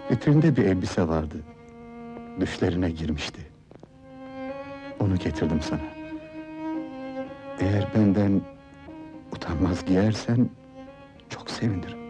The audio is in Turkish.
Vitrinde bir elbise vardı. Düşlerine girmişti. Onu getirdim sana. Eğer benden utanmaz giyersen çok sevinirim.